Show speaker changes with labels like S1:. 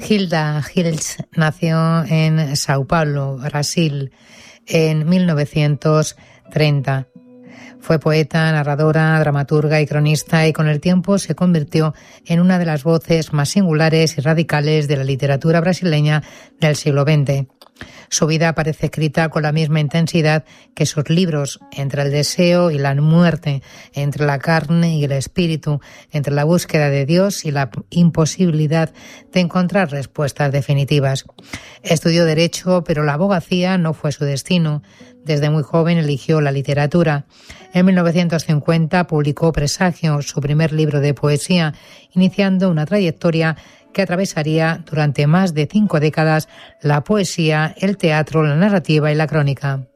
S1: Hilda Hilst nació en Sao Paulo, Brasil, en 1930. Fue poeta, narradora, dramaturga y cronista, y con el tiempo se convirtió en una de las voces más singulares y radicales de la literatura brasileña del siglo XX. Su vida aparece escrita con la misma intensidad que sus libros, entre el deseo y la muerte, entre la carne y el espíritu, entre la búsqueda de Dios y la imposibilidad de encontrar respuestas definitivas. Estudió Derecho, pero la abogacía no fue su destino. Desde muy joven eligió la literatura. En 1950 publicó Presagio, su primer libro de poesía, iniciando una trayectoria que atravesaría durante más de 5 décadas la poesía, el teatro, la narrativa y la crónica.